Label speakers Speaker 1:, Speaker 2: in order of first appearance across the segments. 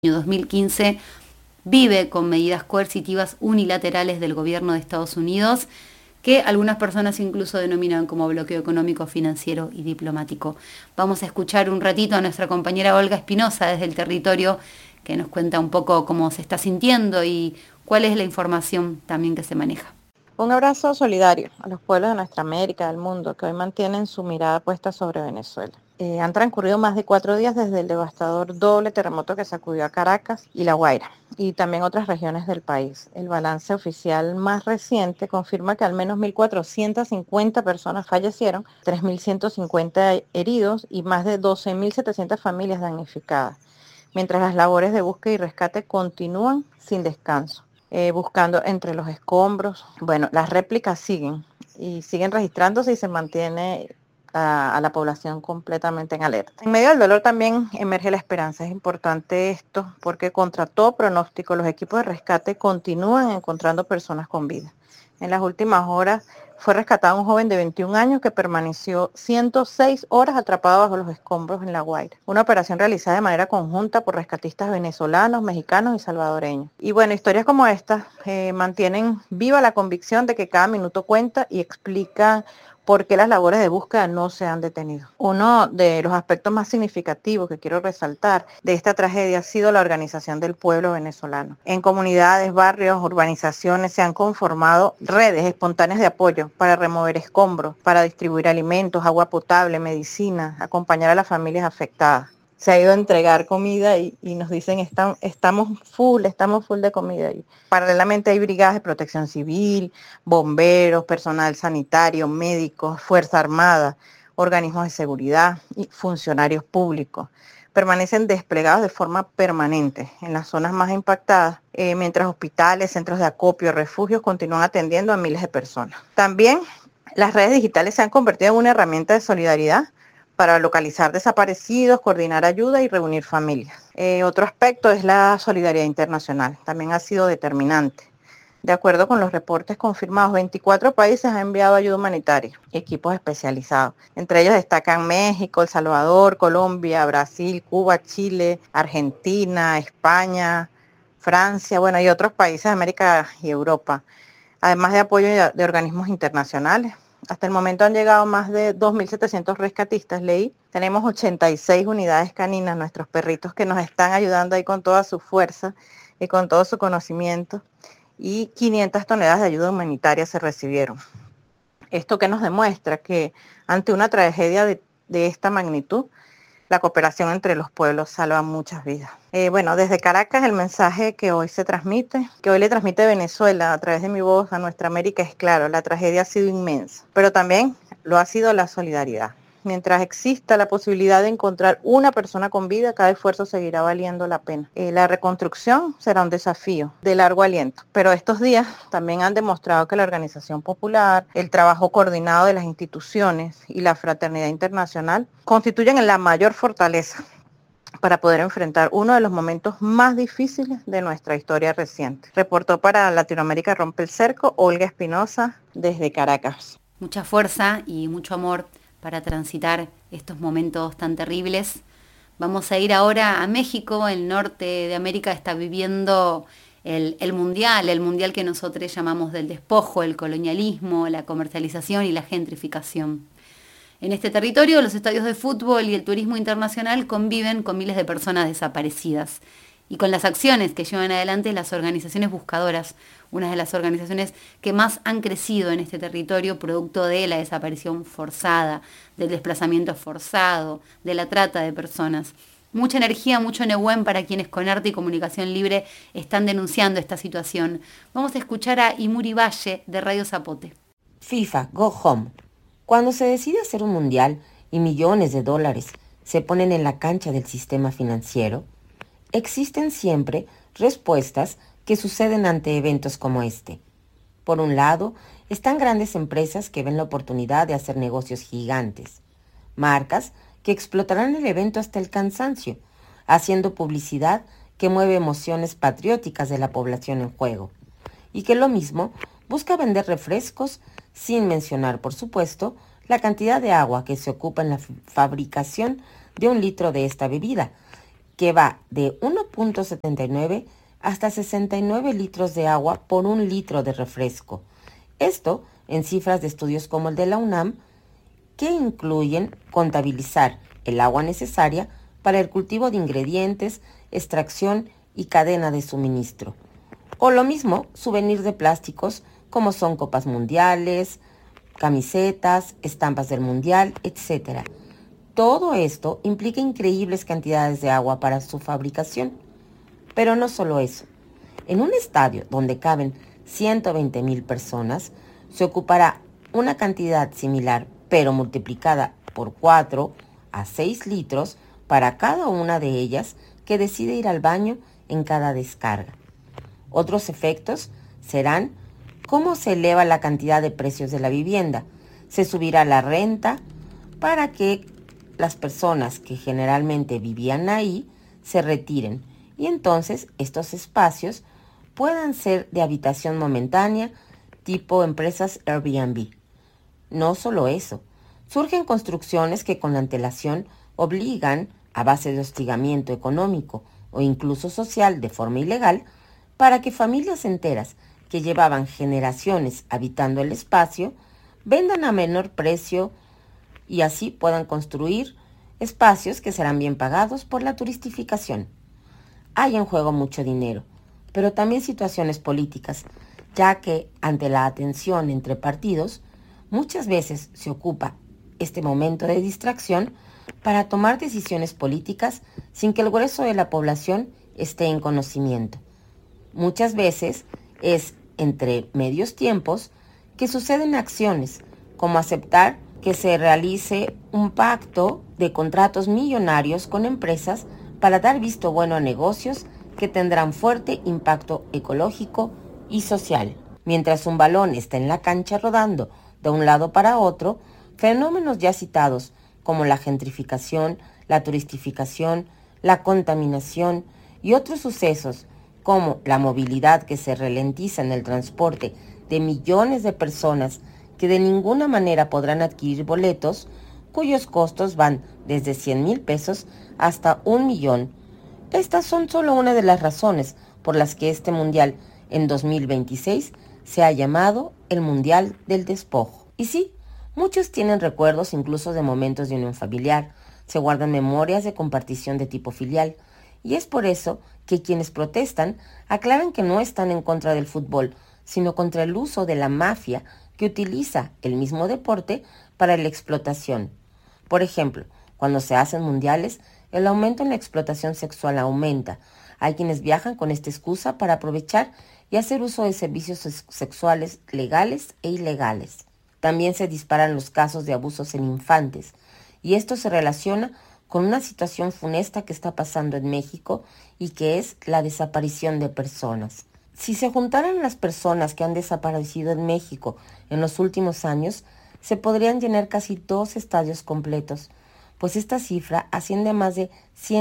Speaker 1: año 2015 vive con medidas coercitivas unilaterales del gobierno de Estados Unidos, que algunas personas incluso denominan como bloqueo económico, financiero y diplomático. Vamos a escuchar un ratito a nuestra compañera Olga Espinosa desde el territorio, que nos cuenta un poco cómo se está sintiendo y cuál es la información también que se maneja.
Speaker 2: Un abrazo solidario a los pueblos de nuestra América, del mundo, que hoy mantienen su mirada puesta sobre Venezuela. Han transcurrido más de 4 días desde el devastador doble terremoto que sacudió a Caracas y La Guaira, y también otras regiones del país. El balance oficial más reciente confirma que al menos 1.450 personas fallecieron, 3.150 heridos y más de 12.700 familias damnificadas, mientras las labores de búsqueda y rescate continúan sin descanso. Buscando entre los escombros. Bueno, las réplicas siguen y siguen registrándose y se mantiene a la población completamente en alerta. En medio del dolor también emerge la esperanza. Es importante esto porque contra todo pronóstico los equipos de rescate continúan encontrando personas con vida. En las últimas horas fue rescatado un joven de 21 años que permaneció 106 horas atrapado bajo los escombros en La Guaira. Una operación realizada de manera conjunta por rescatistas venezolanos, mexicanos y salvadoreños. Y bueno, historias como estas mantienen viva la convicción de que cada minuto cuenta y explican por qué las labores de búsqueda no se han detenido. Uno de los aspectos más significativos que quiero resaltar de esta tragedia ha sido la organización del pueblo venezolano. En comunidades, barrios, urbanizaciones se han conformado redes espontáneas de apoyo para remover escombros, para distribuir alimentos, agua potable, medicina, acompañar a las familias afectadas. Se ha ido a entregar comida y nos dicen estamos full de comida. Y paralelamente hay brigadas de protección civil, bomberos, personal sanitario, médicos, Fuerza Armada, organismos de seguridad y funcionarios públicos. Permanecen desplegados de forma permanente en las zonas más impactadas, mientras hospitales, centros de acopio, refugios continúan atendiendo a miles de personas. También las redes digitales se han convertido en una herramienta de solidaridad para localizar desaparecidos, coordinar ayuda y reunir familias. Otro aspecto es la solidaridad internacional. También ha sido determinante. De acuerdo con los reportes confirmados, 24 países han enviado ayuda humanitaria, equipos especializados. Entre ellos destacan México, El Salvador, Colombia, Brasil, Cuba, Chile, Argentina, España, Francia, bueno, y otros países de América y Europa, además de apoyo de organismos internacionales. Hasta el momento han llegado más de 2.700 rescatistas, leí. Tenemos 86 unidades caninas, nuestros perritos que nos están ayudando ahí con toda su fuerza y con todo su conocimiento. Y 500 toneladas de ayuda humanitaria se recibieron. Esto que nos demuestra que ante una tragedia de esta magnitud, la cooperación entre los pueblos salva muchas vidas. Bueno, desde Caracas el mensaje que hoy le transmite Venezuela a través de mi voz a nuestra América es claro: la tragedia ha sido inmensa, pero también lo ha sido la solidaridad. Mientras exista la posibilidad de encontrar una persona con vida, cada esfuerzo seguirá valiendo la pena. La reconstrucción será un desafío de largo aliento, pero estos días también han demostrado que la organización popular, el trabajo coordinado de las instituciones y la fraternidad internacional constituyen la mayor fortaleza para poder enfrentar uno de los momentos más difíciles de nuestra historia reciente. Reportó para Latinoamérica Rompe el Cerco, Olga Espinosa, desde Caracas.
Speaker 1: Mucha fuerza y mucho amor para transitar estos momentos tan terribles. Vamos a ir ahora a México. El norte de América está viviendo el mundial que nosotros llamamos del despojo, el colonialismo, la comercialización y la gentrificación. En este territorio, los estadios de fútbol y el turismo internacional conviven con miles de personas desaparecidas y con las acciones que llevan adelante las organizaciones buscadoras, una de las organizaciones que más han crecido en este territorio producto de la desaparición forzada, del desplazamiento forzado, de la trata de personas. Mucha energía, mucho Nehuen para quienes con arte y comunicación libre están denunciando esta situación. Vamos a escuchar a Imuri Valle de Radio Zapote.
Speaker 3: FIFA, go home. Cuando se decide hacer un mundial y millones de dólares se ponen en la cancha del sistema financiero, existen siempre respuestas que suceden ante eventos como este. Por un lado, están grandes empresas que ven la oportunidad de hacer negocios gigantes, marcas que explotarán el evento hasta el cansancio, haciendo publicidad que mueve emociones patrióticas de la población en juego, y que lo mismo busca vender refrescos sin mencionar, por supuesto, la cantidad de agua que se ocupa en la fabricación de un litro de esta bebida, que va de 1.79 hasta 69 litros de agua por 1 litro de refresco. Esto en cifras de estudios como el de la UNAM, que incluyen contabilizar el agua necesaria para el cultivo de ingredientes, extracción y cadena de suministro. O lo mismo, souvenirs de plásticos como son copas mundiales, camisetas, estampas del mundial, etc. Todo esto implica increíbles cantidades de agua para su fabricación. Pero no solo eso. En un estadio donde caben 120,000 personas, se ocupará una cantidad similar, pero multiplicada por 4 a 6 litros para cada una de ellas que decide ir al baño en cada descarga. Otros efectos serán cómo se eleva la cantidad de precios de la vivienda. Se subirá la renta para que las personas que generalmente vivían ahí se retiren y entonces estos espacios puedan ser de habitación momentánea tipo empresas Airbnb. No solo eso, surgen construcciones que con antelación obligan, a base de hostigamiento económico o incluso social de forma ilegal, para que familias enteras que llevaban generaciones habitando el espacio vendan a menor precio y así puedan construir espacios que serán bien pagados por la turistificación. Hay en juego mucho dinero, pero también situaciones políticas, ya que ante la atención entre partidos, muchas veces se ocupa este momento de distracción para tomar decisiones políticas sin que el grueso de la población esté en conocimiento. Muchas veces es entre medios tiempos que suceden acciones, como aceptar que se realice un pacto de contratos millonarios con empresas para dar visto bueno a negocios que tendrán fuerte impacto ecológico y social. Mientras un balón está en la cancha rodando de un lado para otro, fenómenos ya citados como la gentrificación, la turistificación, la contaminación y otros sucesos como la movilidad que se ralentiza en el transporte de millones de personas que de ninguna manera podrán adquirir boletos, cuyos costos van desde 100,000 pesos hasta 1,000,000. Estas son solo una de las razones por las que este mundial en 2026 se ha llamado el Mundial del Despojo. Y sí, muchos tienen recuerdos incluso de momentos de unión familiar, se guardan memorias de compartición de tipo filial, y es por eso que quienes protestan aclaran que no están en contra del fútbol, sino contra el uso de la mafia que utiliza el mismo deporte para la explotación. Por ejemplo, cuando se hacen mundiales, el aumento en la explotación sexual aumenta. Hay quienes viajan con esta excusa para aprovechar y hacer uso de servicios sexuales legales e ilegales. También se disparan los casos de abusos en infantes, y esto se relaciona con una situación funesta que está pasando en México y que es la desaparición de personas. Si se juntaran las personas que han desaparecido en México en los últimos años, se podrían llenar casi 2 estadios completos, pues esta cifra asciende a más de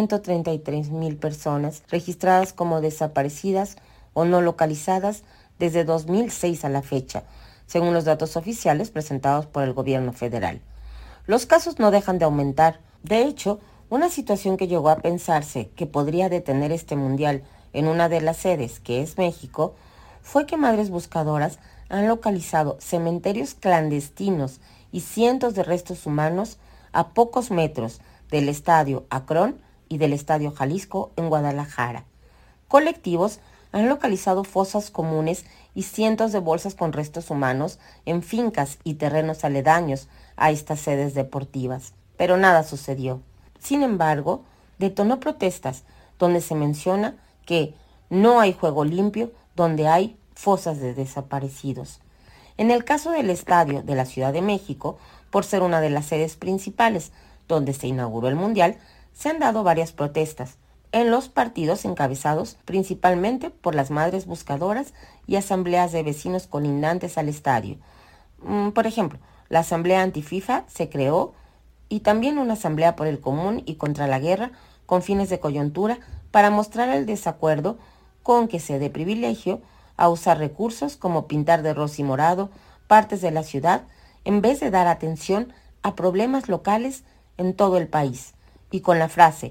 Speaker 3: 133,000 personas registradas como desaparecidas o no localizadas desde 2006 a la fecha, según los datos oficiales presentados por el gobierno federal. Los casos no dejan de aumentar. De hecho, una situación que llegó a pensarse que podría detener este mundial en una de las sedes, que es México, fue que madres buscadoras han localizado cementerios clandestinos y cientos de restos humanos a pocos metros del Estadio Akron y del Estadio Jalisco en Guadalajara. Colectivos han localizado fosas comunes y cientos de bolsas con restos humanos en fincas y terrenos aledaños a estas sedes deportivas, pero nada sucedió. Sin embargo, detonó protestas donde se menciona que no hay juego limpio donde hay fosas de desaparecidos. En el caso del estadio de la Ciudad de México, por ser una de las sedes principales donde se inauguró el Mundial, se han dado varias protestas en los partidos encabezados principalmente por las madres buscadoras y asambleas de vecinos colindantes al estadio. Por ejemplo, la asamblea anti-FIFA se creó y también una asamblea por el común y contra la guerra con fines de coyuntura para mostrar el desacuerdo con que se dé privilegio a usar recursos como pintar de rosa y morado partes de la ciudad en vez de dar atención a problemas locales en todo el país. Y con la frase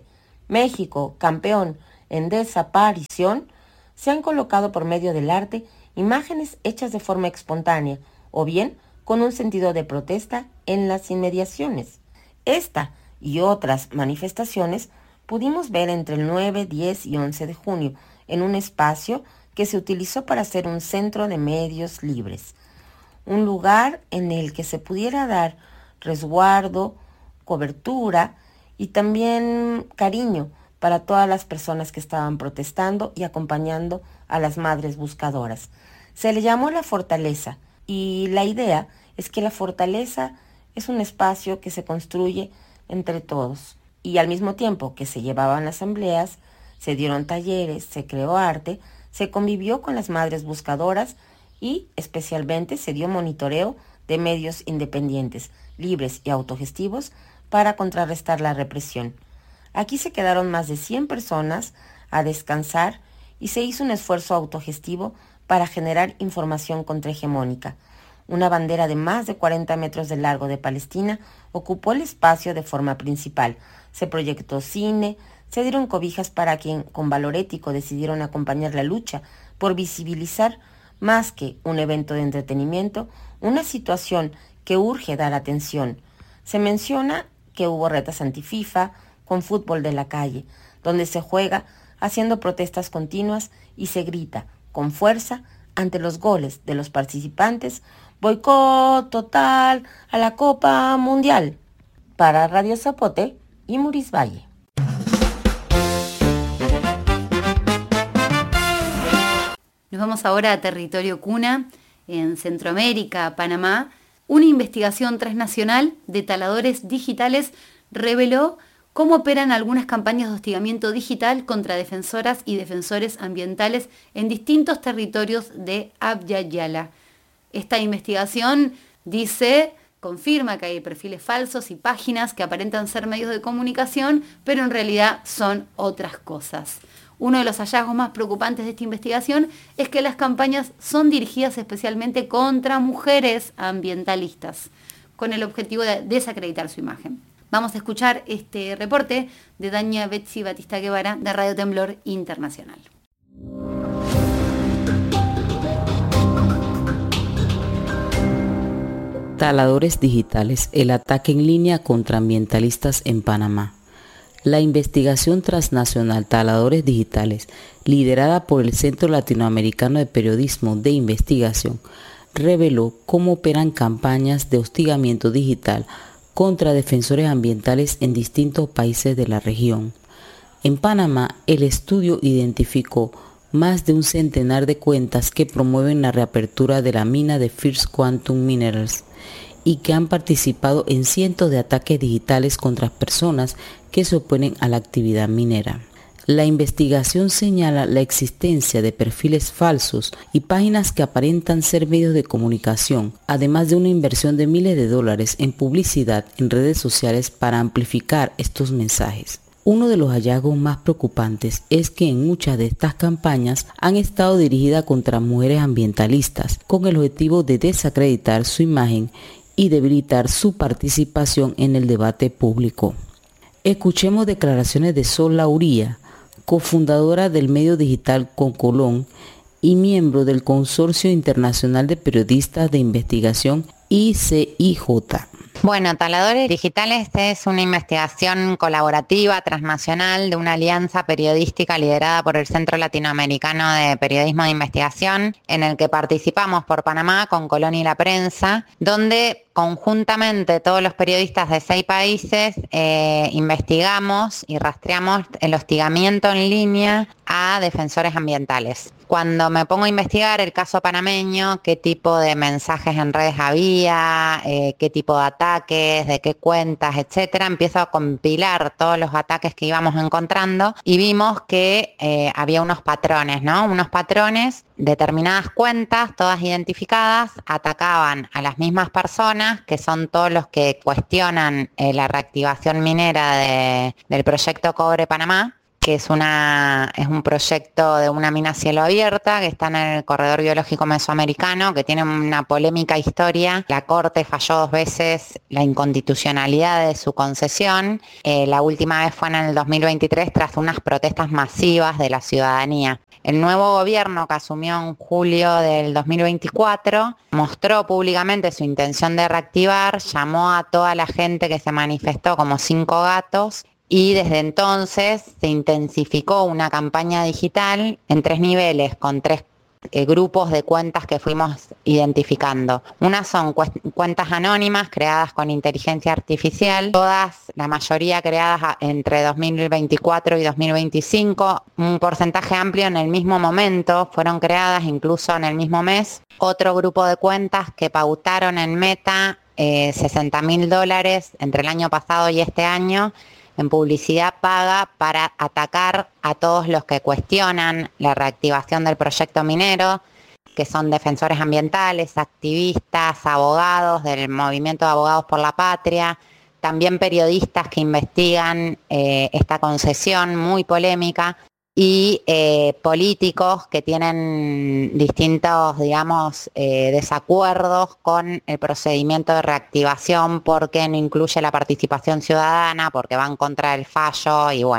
Speaker 3: México, campeón en desaparición, se han colocado por medio del arte imágenes hechas de forma espontánea o bien con un sentido de protesta en las inmediaciones. Esta y otras manifestaciones pudimos ver entre el 9, 10 y 11 de junio en un espacio que se utilizó para ser un centro de medios libres, un lugar en el que se pudiera dar resguardo, cobertura y también cariño para todas las personas que estaban protestando y acompañando a las madres buscadoras. Se le llamó la fortaleza y la idea es que la fortaleza es un espacio que se construye entre todos y al mismo tiempo que se llevaban asambleas, se dieron talleres, se creó arte, se convivió con las madres buscadoras y especialmente se dio monitoreo de medios independientes, libres y autogestivos para contrarrestar la represión. Aquí se quedaron más de 100 personas a descansar y se hizo un esfuerzo autogestivo para generar información contrahegemónica. Una bandera de más de 40 metros de largo de Palestina ocupó el espacio de forma principal. Se proyectó cine, se dieron cobijas para quien con valor ético decidieron acompañar la lucha por visibilizar, más que un evento de entretenimiento, una situación que urge dar atención. Se menciona que hubo retas anti-FIFA con fútbol de la calle, donde se juega haciendo protestas continuas y se grita con fuerza ante los goles de los participantes: boicot total a la Copa Mundial. Para Radio Zapote y Muris Valle.
Speaker 1: Nos vamos ahora a territorio cuna, en Centroamérica, Panamá. Una investigación transnacional de taladores digitales reveló cómo operan algunas campañas de hostigamiento digital contra defensoras y defensores ambientales en distintos territorios de Abya Yala. Esta investigación confirma que hay perfiles falsos y páginas que aparentan ser medios de comunicación, pero en realidad son otras cosas. Uno de los hallazgos más preocupantes de esta investigación es que las campañas son dirigidas especialmente contra mujeres ambientalistas, con el objetivo de desacreditar su imagen. Vamos a escuchar este reporte de doña Betsy Batista Guevara de Radio Temblor Internacional.
Speaker 4: Taladores digitales, el ataque en línea contra ambientalistas en Panamá. La investigación transnacional Taladores Digitales, liderada por el Centro Latinoamericano de Periodismo de Investigación, reveló cómo operan campañas de hostigamiento digital contra defensores ambientales en distintos países de la región. En Panamá, el estudio identificó más de un centenar de cuentas que promueven la reapertura de la mina de First Quantum Minerals y que han participado en cientos de ataques digitales contra personas que se oponen a la actividad minera. La investigación señala la existencia de perfiles falsos y páginas que aparentan ser medios de comunicación, además de una inversión de miles de dólares en publicidad en redes sociales para amplificar estos mensajes. Uno de los hallazgos más preocupantes es que en muchas de estas campañas han estado dirigidas contra mujeres ambientalistas, con el objetivo de desacreditar su imagen y debilitar su participación en el debate público. Escuchemos declaraciones de Sol Lauría, cofundadora del medio digital Concolón y miembro del Consorcio Internacional de Periodistas de Investigación ICIJ.
Speaker 5: Bueno, Taladores Digitales es una investigación colaborativa transnacional de una alianza periodística liderada por el Centro Latinoamericano de Periodismo de Investigación, en el que participamos por Panamá con Colón y la Prensa, donde conjuntamente todos los periodistas de 6 países investigamos y rastreamos el hostigamiento en línea a defensores ambientales. Cuando me pongo a investigar el caso panameño, qué tipo de mensajes en redes había, qué tipo de ataques, de qué cuentas, etcétera, empiezo a compilar todos los ataques que íbamos encontrando y vimos que había unos patrones, ¿no? Unos patrones, determinadas cuentas, todas identificadas, atacaban a las mismas personas, que son todos los que cuestionan la reactivación minera del proyecto Cobre Panamá, que es un proyecto de una mina a cielo abierta que está en el corredor biológico mesoamericano, que tiene una polémica historia. La Corte falló 2 veces la inconstitucionalidad de su concesión. La última vez fue en el 2023 tras unas protestas masivas de la ciudadanía. El nuevo gobierno, que asumió en julio del 2024, mostró públicamente su intención de reactivar, llamó a toda la gente que se manifestó como 5 gatos, y desde entonces se intensificó una campaña digital en 3 niveles, con 3 grupos de cuentas que fuimos identificando. Unas son cuentas anónimas creadas con inteligencia artificial, la mayoría creadas entre 2024 y 2025, un porcentaje amplio en el mismo momento, fueron creadas incluso en el mismo mes. Otro grupo de cuentas que pautaron en Meta $60.000 entre el año pasado y este año en publicidad paga para atacar a todos los que cuestionan la reactivación del proyecto minero, que son defensores ambientales, activistas, abogados del Movimiento de Abogados por la Patria, también periodistas que investigan esta concesión muy polémica, y políticos que tienen distintos, desacuerdos con el procedimiento de reactivación, porque no incluye la participación ciudadana, porque va en contra del fallo y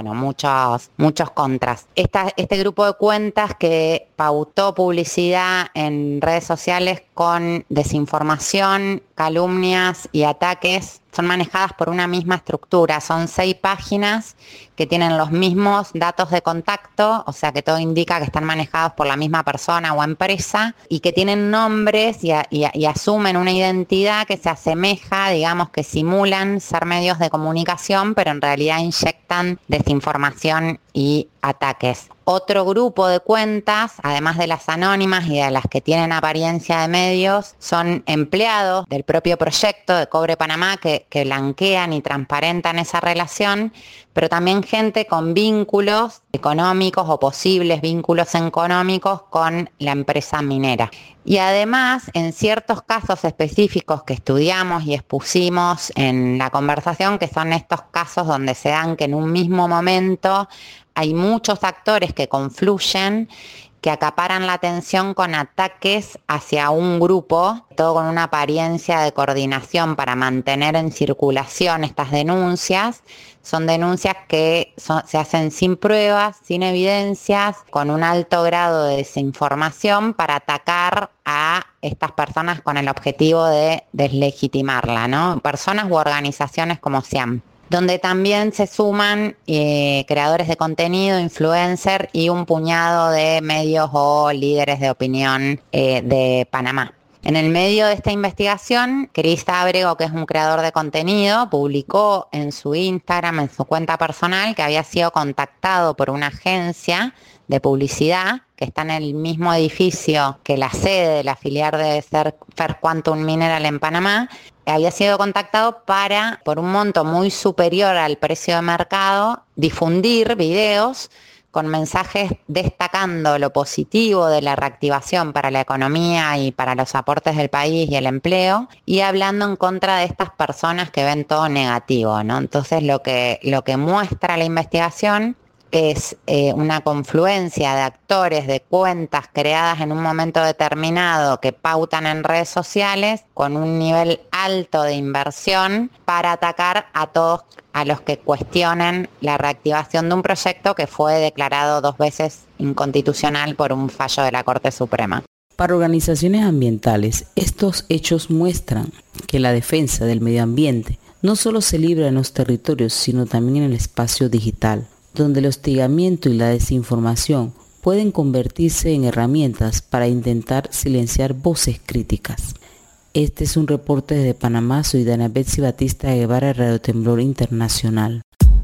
Speaker 5: muchos contras. Este grupo de cuentas que pautó publicidad en redes sociales con desinformación, calumnias y ataques son manejadas por una misma estructura. Son 6 páginas que tienen los mismos datos de contacto, o sea que todo indica que están manejados por la misma persona o empresa, y que tienen nombres y asumen una identidad que se asemeja, que simulan ser medios de comunicación, pero en realidad inyectan desinformación y ataques. Otro grupo de cuentas, además de las anónimas y de las que tienen apariencia de medios, son empleados del propio proyecto de Cobre Panamá que blanquean y transparentan esa relación, pero también gente con vínculos económicos o posibles vínculos económicos con la empresa minera. Y además, en ciertos casos específicos que estudiamos y expusimos en la conversación, que son estos casos donde se dan que en un mismo momento hay muchos actores que confluyen, que acaparan la atención con ataques hacia un grupo, todo con una apariencia de coordinación para mantener en circulación estas denuncias. Son denuncias que se hacen sin pruebas, sin evidencias, con un alto grado de desinformación para atacar a estas personas con el objetivo de deslegitimarla, ¿no? Personas u organizaciones como SIAM, donde también se suman creadores de contenido, influencers y un puñado de medios o líderes de opinión de Panamá. En el medio de esta investigación, Cris Ábrego, que es un creador de contenido, publicó en su Instagram, en su cuenta personal, que había sido contactado por una agencia de publicidad que está en el mismo edificio que la sede de la filial de First Quantum Mineral en Panamá. Había sido contactado para, por un monto muy superior al precio de mercado, difundir videos con mensajes destacando lo positivo de la reactivación para la economía y para los aportes del país y el empleo, y hablando en contra de estas personas que ven todo negativo, ¿no? Entonces lo que muestra la investigación es una confluencia de actores, de cuentas creadas en un momento determinado que pautan en redes sociales con un nivel alto de inversión para atacar a todos a los que cuestionen la reactivación de un proyecto que fue declarado 2 veces inconstitucional por un fallo de la Corte Suprema.
Speaker 4: Para organizaciones ambientales, estos hechos muestran que la defensa del medio ambiente no solo se libra en los territorios, sino también en el espacio digital, donde el hostigamiento y la desinformación pueden convertirse en herramientas para intentar silenciar voces críticas. Este es un reporte desde Panamá. Soy Dana Betsy Batista Guevara, Radio Temblor Internacional.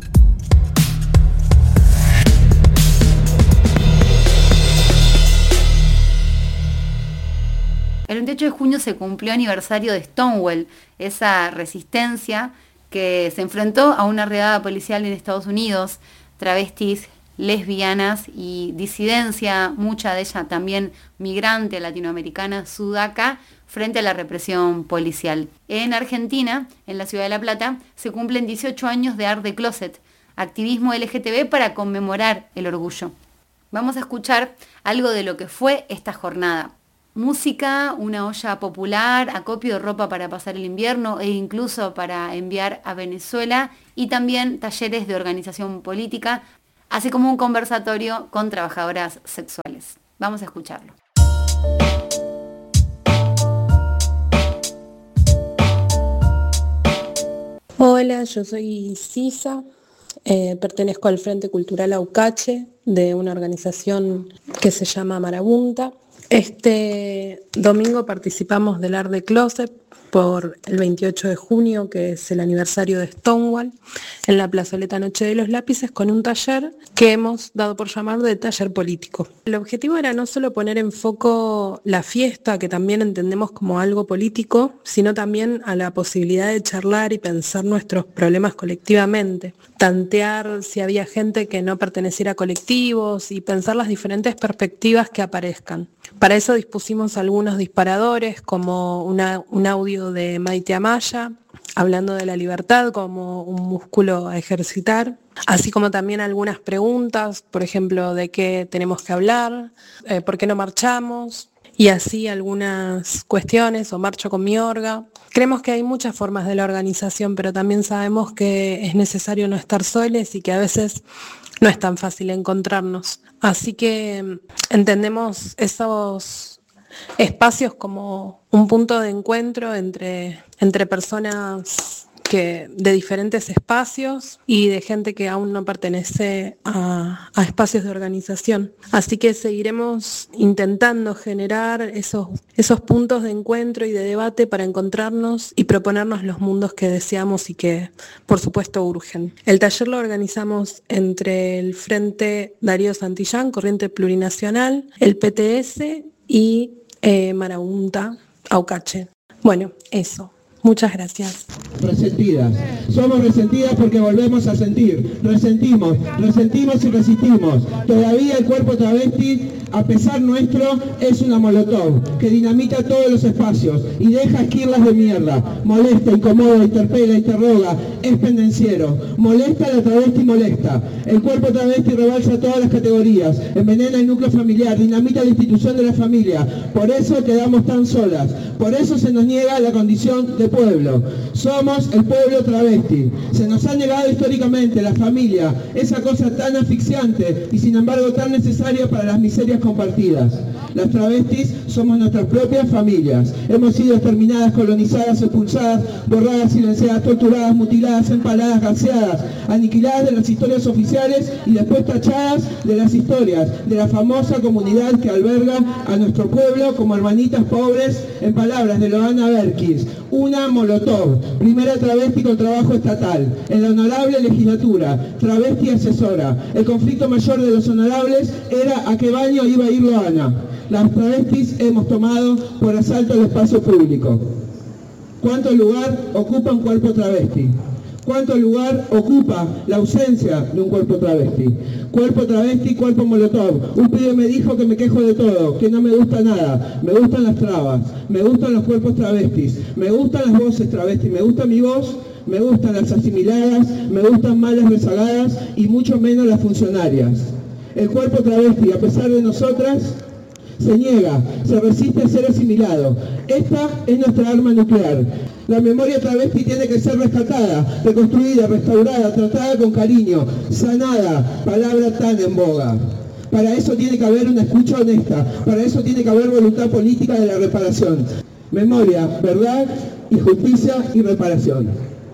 Speaker 1: El 28 de junio se cumplió aniversario de Stonewall, esa resistencia que se enfrentó a una redada policial en Estados Unidos, travestis, lesbianas y disidencia, mucha de ella también migrante latinoamericana, sudaca, frente a la represión policial. En Argentina, en la ciudad de La Plata, se cumplen 18 años de Art the Closet, activismo LGTB para conmemorar el orgullo. Vamos a escuchar algo de lo que fue esta jornada. Música, una olla popular, acopio de ropa para pasar el invierno e incluso para enviar a Venezuela, y también talleres de organización política, así como un conversatorio con trabajadoras sexuales. Vamos a escucharlo.
Speaker 6: Hola, yo soy Sisa, pertenezco al Frente Cultural Aucache, de una organización que se llama Marabunta. Este domingo participamos del Art de Closet por el 28 de junio, que es el aniversario de Stonewall, en la plazoleta Noche de los Lápices, con un taller que hemos dado por llamar de taller político. El objetivo era no solo poner en foco la fiesta, que también entendemos como algo político, sino también a la posibilidad de charlar y pensar nuestros problemas colectivamente, tantear si había gente que no perteneciera a colectivos y pensar las diferentes perspectivas que aparezcan. Para eso dispusimos algunos disparadores, como un audio de Maite Amaya, hablando de la libertad como un músculo a ejercitar, así como también algunas preguntas, por ejemplo, de qué tenemos que hablar, por qué no marchamos, y así algunas cuestiones, o marcho con mi orga. Creemos que hay muchas formas de la organización, pero también sabemos que es necesario no estar soles y que a veces no es tan fácil encontrarnos. Así que entendemos esos espacios como un punto de encuentro entre personas de diferentes espacios y de gente que aún no pertenece a espacios de organización. Así que seguiremos intentando generar esos puntos de encuentro y de debate para encontrarnos y proponernos los mundos que deseamos y que, por supuesto, urgen. El taller lo organizamos entre el Frente Darío Santillán, Corriente Plurinacional, el PTS y Marabunta, Aucache. Bueno, eso. Muchas gracias.
Speaker 7: Resentidas. Somos resentidas porque volvemos a sentir. Resentimos y resistimos. Todavía el cuerpo travesti, a pesar nuestro, es una molotov que dinamita todos los espacios y deja esquirlas de mierda. Molesta, incomoda, interpela, interroga, es pendenciero. Molesta la travesti, molesta. El cuerpo travesti rebalsa todas las categorías, envenena el núcleo familiar, dinamita la institución de la familia. Por eso quedamos tan solas. Por eso se nos niega la condición de pueblo. Somos el pueblo travesti. Se nos ha negado históricamente la familia, esa cosa tan asfixiante y sin embargo tan necesaria para las miserias compartidas. Las travestis somos nuestras propias familias. Hemos sido exterminadas, colonizadas, expulsadas, borradas, silenciadas, torturadas, mutiladas, empaladas, gaseadas, aniquiladas de las historias oficiales y después tachadas de las historias de la famosa comunidad que alberga a nuestro pueblo como hermanitas pobres, en palabras de Loana Berkins, una molotov, primera travesti con trabajo estatal, en la honorable legislatura, travesti asesora. El conflicto mayor de los honorables era a qué baño iba a ir Loana. Las travestis hemos tomado por asalto el espacio público. ¿Cuánto lugar ocupa un cuerpo travesti? ¿Cuánto lugar ocupa la ausencia de un cuerpo travesti? Cuerpo travesti, cuerpo molotov. Un pibe me dijo que me quejo de todo, que no me gusta nada. Me gustan las trabas, me gustan los cuerpos travestis, me gustan las voces travestis, me gusta mi voz, me gustan las asimiladas, me gustan más las rezagadas y mucho menos las funcionarias. El cuerpo travesti, a pesar de nosotras, se niega, se resiste a ser asimilado. Esta es nuestra arma nuclear. La memoria travesti tiene que ser rescatada, reconstruida, restaurada, tratada con cariño, sanada, palabra tan en boga. Para eso tiene que haber una escucha honesta, para eso tiene que haber voluntad política de la reparación. Memoria, verdad y justicia y reparación.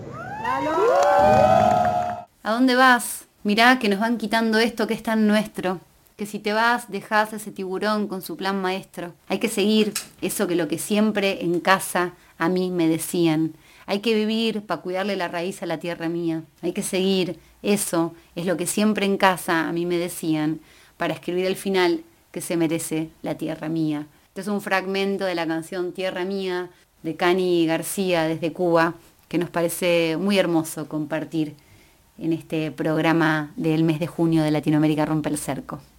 Speaker 1: ¿A dónde vas? Mirá que nos van quitando esto que es tan nuestro. Que si te vas, dejás a ese tiburón con su plan maestro. Hay que seguir eso que lo que siempre en casa a mí me decían. Hay que vivir para cuidarle la raíz a la tierra mía. Hay que seguir, eso es lo que siempre en casa a mí me decían, para escribir el final que se merece la tierra mía. Este es un fragmento de la canción Tierra Mía de Cani García desde Cuba, que nos parece muy hermoso compartir en este programa del mes de junio de Latinoamérica Rompe el Cerco.